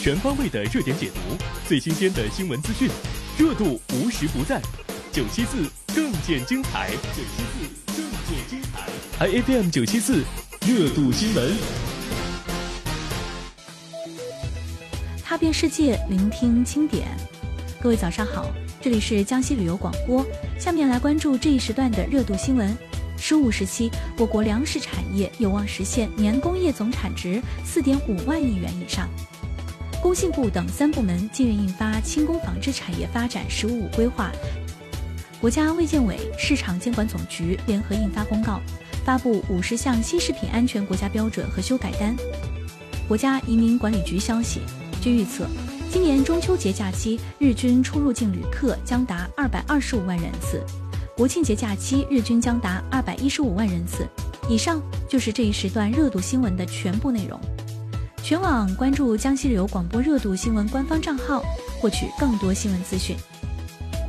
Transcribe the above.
全方位的热点解读，最新鲜的新闻资讯，热度无时不在。974更见精彩，974更见精彩。IFM 974热度新闻， 踏遍世界，聆听经典。各位早上好，这里是江西旅游广播，下面来关注这一时段的热度新闻。15时期，我国粮食产业有望实现年工业总产值4.5万亿元以上。工信部等3部门近日印发轻工纺织产业发展“十五五”规划，国家卫健委、市场监管总局联合印发公告，发布50项新食品安全国家标准和修改单。国家移民管理局消息，据预测，今年中秋节假期日均出入境旅客将达225万人次，国庆节假期日均将达215万人次。以上就是这一时段热度新闻的全部内容。全网关注江西旅游广播热度新闻官方账号，获取更多新闻资讯。